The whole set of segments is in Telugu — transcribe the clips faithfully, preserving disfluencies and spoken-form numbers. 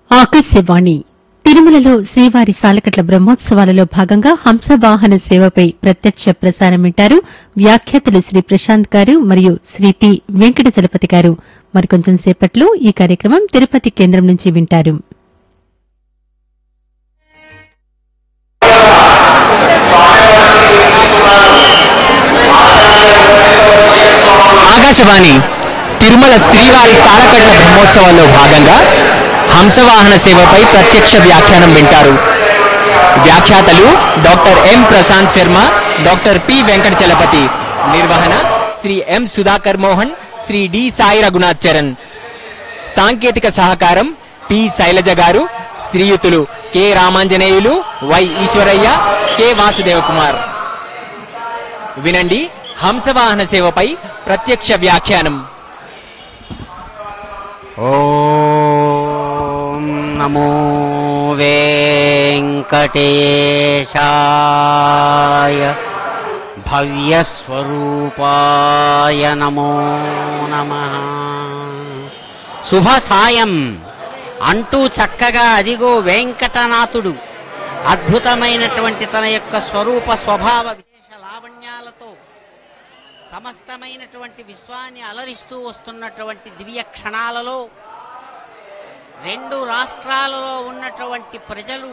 ఆకాశవాణి తిరుమలలో శ్రీవారి సాలకట్ల బ్రహ్మోత్సవాలలో భాగంగా హంసవాహన సేవపై ప్రత్యక్ష ప్రసారం వింటారు. వ్యాఖ్యాతలు శ్రీ ప్రశాంత్ గారు మరియు శ్రీ పి వెంకట చలపతి గారు. మరికొంచెం సేపట్లో ఈ కార్యక్రమం తిరుపతి కేంద్రం నుంచి వింటారు. ఆకాశవాణి తిరుమల శ్రీవారి సాలకట్ల బ్రహ్మోత్సవాల్లో భాగంగా హంసవాహన సేవపై ప్రత్యక్ష వ్యాఖ్యానం వింటారు. వ్యాఖ్యాతలు doctor M Prashanth Sharma, doctor P Venkata Chalapathi. నిర్వహణ శ్రీ ఎం సుధాకర్ మోహన్, శ్రీ డి సాయి రఘునాథ్ చరణ్. సాంకేతిక సహకారం పి శైలజ గారు, శ్రీయుతులు K Ramanjaneyulu, why Eshwaraiah, K Vasudeva Kumar. వినండి హంసవాహన సేవపై ప్రత్యక్ష వ్యాఖ్యానం. ఓం నమో వెంకటేశాయ భవ్యస్వరూపాయ నమో నమః. శుభ సాయం అంటూ చక్కగా అదిగో వెంకటనాథుడు అద్భుతమైనటువంటి తన యొక్క స్వరూప స్వభావ విశేష లావణ్యాలతో సమస్తమైనటువంటి విశ్వాన్ని అలరిస్తూ వస్తున్నటువంటి దివ్య క్షణాలలో రెండు రాష్ట్రాలలో ఉన్నటువంటి ప్రజలు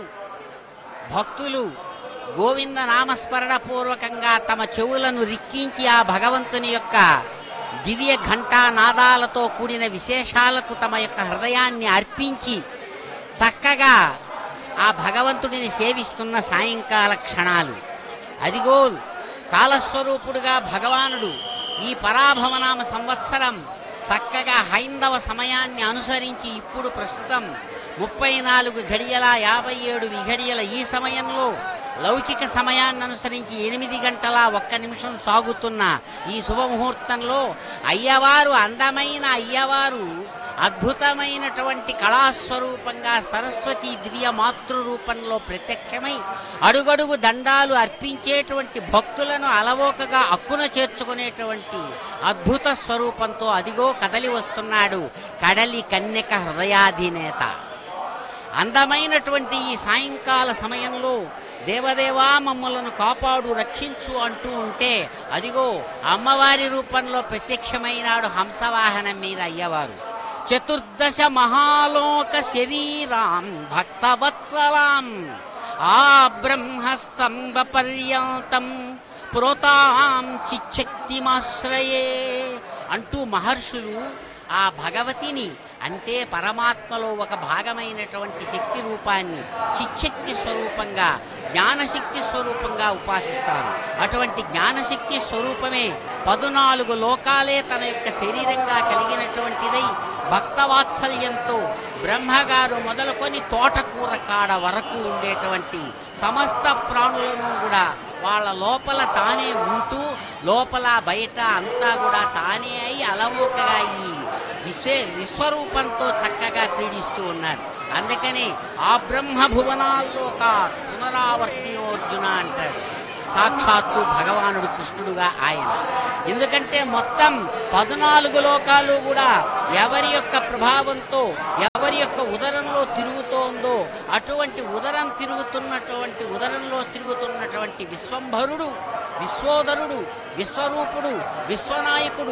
భక్తులు గోవింద నామస్మరణ పూర్వకంగా తమ చెవులను రిక్కించి ఆ భగవంతుని యొక్క దివ్య ఘంటా నాదాలతో కూడిన విశేషాలకు తమ యొక్క హృదయాన్ని అర్పించి చక్కగా ఆ భగవంతుడిని సేవిస్తున్న సాయంకాల క్షణాలు. అదిగో కాలస్వరూపుడుగా భగవానుడు ఈ పరాభవనామ సంవత్సరం చక్కగా హైందవ సమయాన్ని అనుసరించి ఇప్పుడు ప్రస్తుతం ముప్పై నాలుగు గడియల యాభై ఏడు విఘడియల ఈ సమయంలో లౌకిక సమయాన్ని అనుసరించి ఎనిమిది గంటల ఒక్క నిమిషం సాగుతున్న ఈ శుభముహూర్తంలో అయ్యవారు అందమైన అయ్యవారు అద్భుతమైనటువంటి కళాస్వరూపంగా సరస్వతి దివ్య మాతృరూపంలో ప్రత్యక్షమై అడుగడుగు దండాలు అర్పించేటువంటి భక్తులను అలవోకగా అక్కున చేర్చుకునేటువంటి అద్భుత స్వరూపంతో అదిగో కదలి వస్తున్నాడు కడలి కన్యక హృదయాధినేత. అందమైనటువంటి ఈ సాయంకాల సమయంలో దేవదేవా మమ్మలను కాపాడు రక్షించు అంటూ ఉంటే అదిగో అమ్మవారి రూపంలో ప్రత్యక్షమైనాడు హంసవాహనం మీద అయ్యవారు. చతుర్దశ మహాలోక శరీరాం భక్తవత్సలాం ఆ బ్రహ్మస్తంభ పర్యంతం ప్రోతాం చిచ్చక్తిమాశ్రయే అంటూ మహర్షులు ఆ భగవతిని అంటే పరమాత్మలో ఒక భాగమైనటువంటి శక్తి రూపాన్ని చిచ్చక్తి స్వరూపంగా జ్ఞానశక్తి స్వరూపంగా ఉపాసిస్తారు. అటువంటి జ్ఞానశక్తి స్వరూపమే పదునాలుగు లోకాలే తన యొక్క శరీరంగా కలిగినటువంటిదై భక్తవాత్సల్యంతో బ్రహ్మగారు మొదలుకొని తోటకూర కాడ వరకు ఉండేటువంటి సమస్త ప్రాణులను కూడా వాళ్ళ లోపల తానే ఉంటూ లోపల బయట అంతా కూడా తానే అయి అలవోకగా ఈ విశ్వ విశ్వరూపంతో చక్కగా క్రీడిస్తూ ఉన్నారు. అందుకని ఆ బ్రహ్మ భువనాల్లో ఒక పునరావర్తినోర్జున అంటాడు సాక్షాత్తు భగవానుడు కృష్ణుడుగా ఆయన. ఎందుకంటే మొత్తం పద్నాలుగు లోకాలు కూడా ఎవరి యొక్క ప్రభావంతో ఎవరి యొక్క ఉదరంలో తిరుగుతోందో అటువంటి ఉదరం తిరుగుతున్నటువంటి ఉదరంలో తిరుగుతున్నటువంటి విశ్వంభరుడు, విశ్వోదరుడు, విశ్వరూపుడు, విశ్వనాయకుడు